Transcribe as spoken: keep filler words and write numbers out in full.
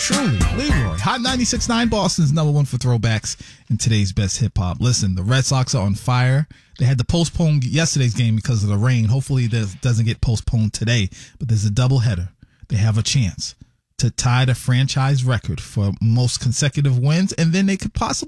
truly, Leroy. Hot ninety-six point nine, Boston's number one for throwbacks in today's best hip hop. Listen, the Red Sox are on fire. They had to postpone yesterday's game because of the rain. Hopefully it doesn't get postponed today, but there's a doubleheader. They have a chance to tie the franchise record for most consecutive wins, and then they could possibly